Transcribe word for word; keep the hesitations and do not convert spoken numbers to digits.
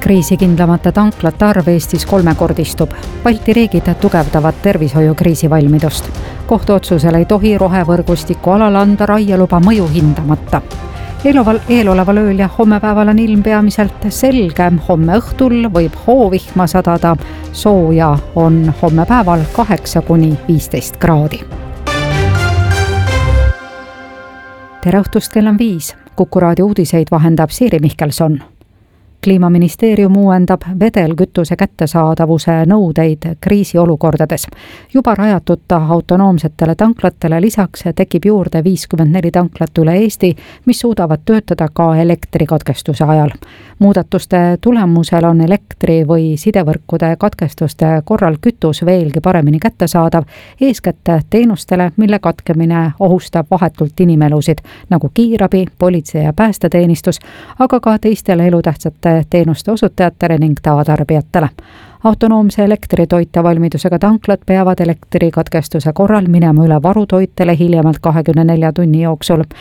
Kriisikindlamate tanklate arv Eestis kolmekordistub. Balti riigid tugevdavad tervishoiukriisi valmidust. Kohtuotsusel ei tohi rohevõrgustiku alal anda raieluba mõju hindamata. Eeloval, eeloleval ööl ja hommepäeval on ilm peamiselt selge. Homme õhtul võib hoovihma sadada. Sooja on hommepäeval kaheksa kuni viisteist kraadi. Tere õhtust, kell on viis. Kuku raadio uudiseid vahendab Siiri Mihkelson. Kliimaministeerium uuendab vedelkütuse kättesaadavuse nõudeid kriisiolukordades. Juba rajatud autonoomsetele tanklatele lisaks tekib juurde viiskümmend neli tanklat üle Eesti, mis suudavad töötada ka elektrikatkestuse ajal. Muudatuste tulemusel on elektri või sidevõrkude katkestuste korral kütus veelgi paremini kättesaadav, eeskätt teenustele, mille katkemine ohustab vahetult inimelusid, nagu kiirabi, politsei ja päästeteenistus, aga ka teistele elutähtsate teenuste osutajatele ning tavatarbijatele. Autonoomse elektritoitja valmidusega tanklad peavad elektrikatkestuse korral minema üle varutoitele hiljemalt kahekümne nelja tunni jooksul.